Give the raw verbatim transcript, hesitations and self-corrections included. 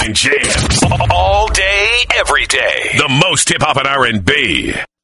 nine jams. All day, every day. The most hip hop and R and B.